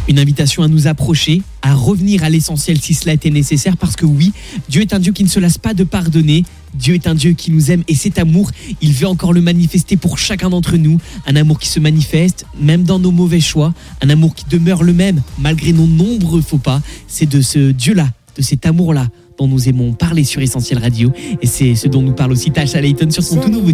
Une invitation à nous approcher, à revenir à l'essentiel si cela était nécessaire, parce que oui, Dieu est un Dieu qui ne se lasse pas de pardonner. Dieu est un Dieu qui nous aime et cet amour, il veut encore le manifester pour chacun d'entre nous. Un amour qui se manifeste même dans nos mauvais choix, un amour qui demeure le même malgré nos nombreux faux pas. C'est de ce Dieu-là, de cet amour-là dont nous aimons parler sur Essentiel Radio, et c'est ce dont nous parle aussi Tasha Layton sur son tout nouveau